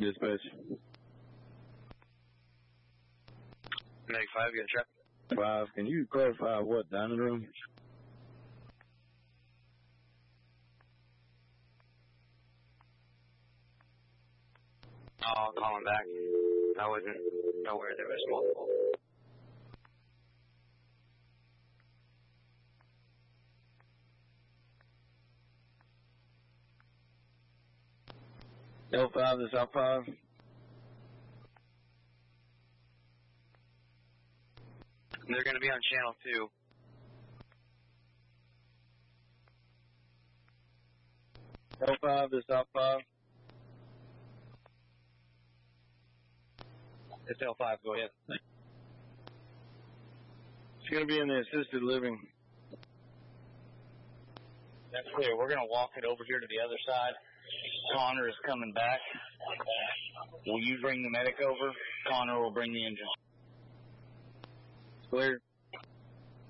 Dispatch. Medic 5, get a check. 5, can you clarify what dining room? Oh, I'll call him back. I wasn't aware there was multiple. L5 to South 5. They're going to be on channel 2. L5 to South 5. It's L5, go ahead. It's going to be in the assisted living. That's clear. We're going to walk it over here to the other side. Connor is coming back. Will you bring the medic over? Connor will bring the engine. Clear.